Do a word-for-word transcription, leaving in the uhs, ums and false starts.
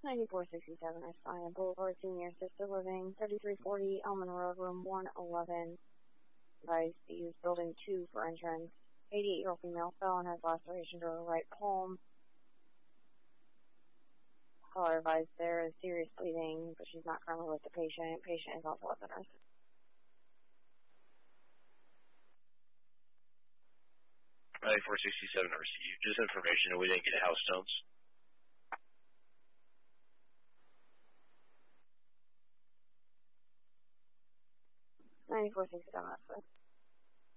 ninety-four sixty-seven Isaiah Boulevard, Senior Assisted Living, thirty-three forty Elman Road, Room one eleven. Advised to use Building two for entrance. eighty-eight-year-old female felon has laceration to her right palm. Caller advised there is serious bleeding, but she's not currently with the patient. Patient is also at the nurse. ninety-four sixty-seven received. Just information, we didn't get house stones. ninety-four sixty-seven,